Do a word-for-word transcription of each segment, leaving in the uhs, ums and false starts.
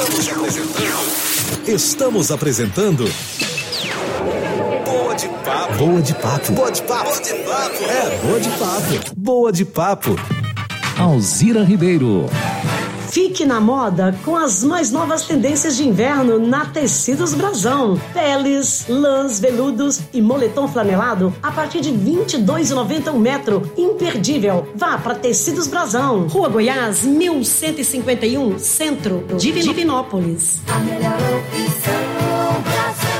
Estamos apresentando Boa de Papo. Boa de Papo. Boa de Papo. Boa de Papo. É, Boa de Papo. Boa de Papo. Alzira Ribeiro. Fique na moda com as mais novas tendências de inverno na Tecidos Brasão. Peles, lãs, veludos e moletom flanelado a partir de vinte e dois reais e noventa centavos um metro. Imperdível. Vá para Tecidos Brasão. Rua Goiás, mil cento e cinquenta e um, Centro, Divinópolis. A melhor opção, Brasão.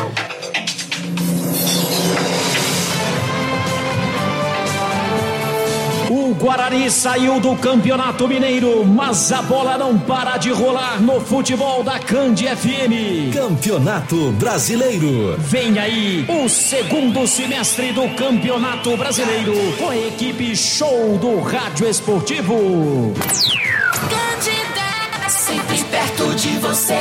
O Guarani saiu do Campeonato Mineiro, mas a bola não para de rolar no futebol da Cand F M. Campeonato Brasileiro. Vem aí o segundo semestre do Campeonato Brasileiro com a equipe show do Rádio Esportivo. Candidata, sempre perto de você.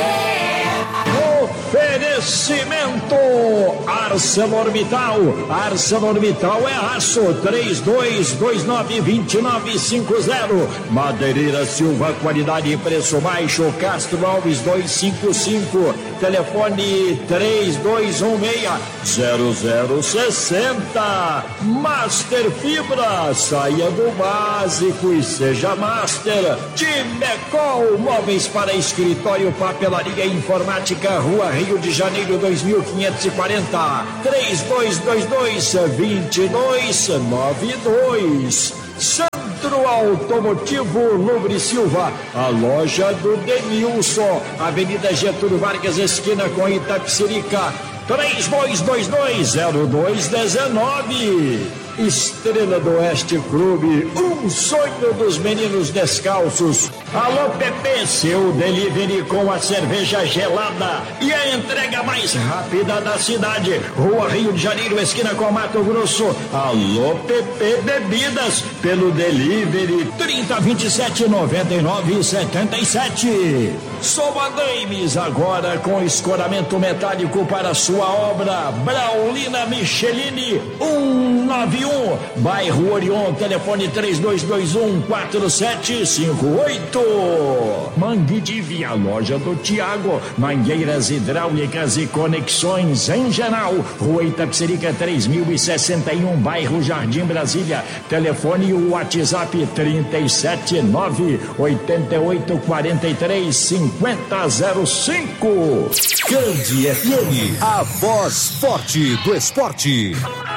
Oferecimento ArcelorMittal. ArcelorMittal é aço. Três dois dois nove, dois nove cinco zero. Madeireira Silva, qualidade e preço baixo. Castro Alves duzentos e cinquenta e cinco. Telefone três dois um seis zero zero seis zero. Master Fibra, saia do básico e seja Master. Timecol, móveis para escritório, papelaria e informática, Rua Rio de Janeiro dois mil quinhentos e quarenta. três dois dois dois, dois dois nove dois. Centro Automotivo Lugre Silva, a loja do Denilson, Avenida Getúlio Vargas, esquina com Itapecerica, três dois dois dois, zero dois um nove. Estrela do Oeste Clube, um sonho dos meninos descalços. Alô Pepe, seu delivery com a cerveja gelada e a entrega mais rápida da cidade. Rua Rio de Janeiro, esquina com Mato Grosso. Alô Pepe Bebidas, pelo delivery trinta, vinte e sete, noventa e nove, setenta e sete. Soma Games, agora com escoramento metálico para sua obra. Braulina Michelini, um nove um, bairro Orion, telefone três dois dois um, quatro sete cinco oito. Mangue de Via, loja do Tiago, mangueiras hidráulicas e conexões em geral. Rua Itapecerica três mil e sessenta e um, bairro Jardim Brasília, telefone e o WhatsApp trinta e sete nove, oitenta e oito, quarenta e três, cinquenta zero cinco. Cand F M, a voz forte do esporte.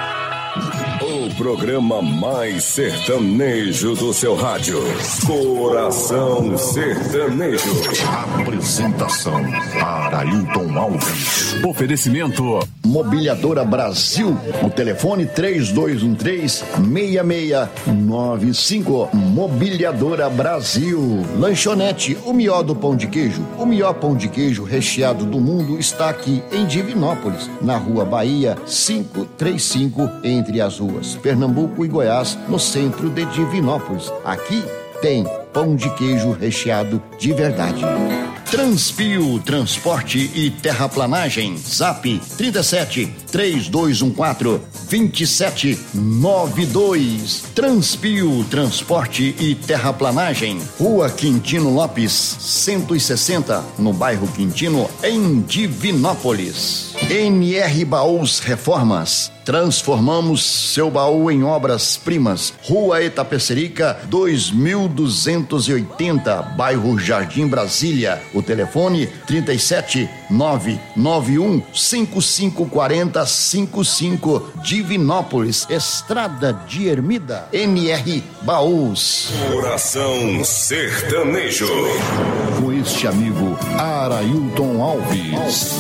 O programa mais sertanejo do seu rádio. Coração Sertanejo. Apresentação: Arailton Alves. Oferecimento: Mobiliadora Brasil. O telefone três dois um três, seis seis nove cinco. Mobiliadora Brasil. Lanchonete, o melhor do pão de queijo. O melhor pão de queijo recheado do mundo está aqui em Divinópolis, na Rua Bahia quinhentos e trinta e cinco, entre as ruas Pernambuco e Goiás, no centro de Divinópolis. Aqui tem pão de queijo recheado de verdade. Transpio, transporte e terraplanagem. Zap trinta e sete, três dois um quatro, dois sete nove dois. Transpio, transporte e terraplanagem. Rua Quintino Lopes, cento e sessenta, no bairro Quintino, em Divinópolis. N R Baús Reformas. Transformamos seu baú em obras-primas. Rua Itapecerica, dois mil duzentos e oitenta, bairro Jardim Brasília. O telefone trinta e sete nove nove um cinco cinco quatro zero cinco cinco. Divinópolis, Estrada de Ermida. N R Baús. Coração Sertanejo. Com este amigo Arailton Alves.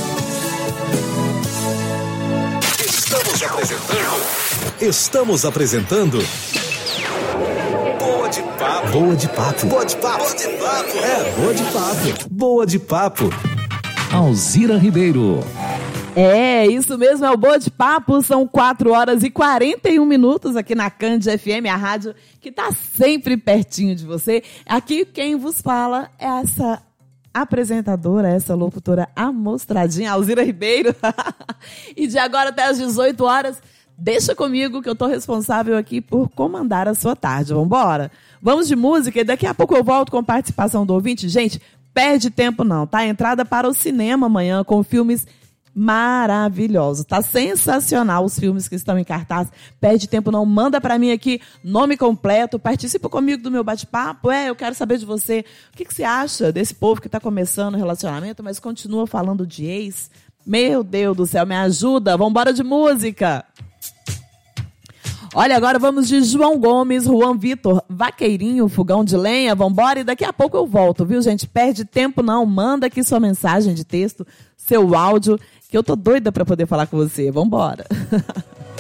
Estamos apresentando. Estamos apresentando. Boa de Papo. Boa de Papo. Boa de Papo. Boa de Papo. É, Boa de Papo. Boa de Papo. Alzira Ribeiro. É, isso mesmo, é o Boa de Papo. São quatro horas e quarenta e um minutos aqui na Cand F M, a rádio que está sempre pertinho de você. Aqui quem vos fala é essa apresentadora, essa locutora amostradinha, Alzira Ribeiro. E de agora até às dezoito horas, deixa comigo que eu tô responsável aqui por comandar a sua tarde. Vambora? Vamos de música e daqui a pouco eu volto com participação do ouvinte. Gente, perde tempo não, tá? Entrada para o cinema amanhã com filmes maravilhosos. Tá sensacional os filmes que estão em cartaz. Perde tempo não, manda pra mim aqui nome completo, participa comigo do meu bate-papo. É, eu quero saber de você. O que, que você acha desse povo que tá começando o relacionamento, mas continua falando de ex? Meu Deus do céu, me ajuda. Vambora de música. Olha, agora vamos de João Gomes, Juan Vitor, Vaqueirinho, Fogão de Lenha. Vambora e daqui a pouco eu volto, viu, gente? Perde tempo não, manda aqui sua mensagem de texto, seu áudio, que eu tô doida pra poder falar com você. Vambora.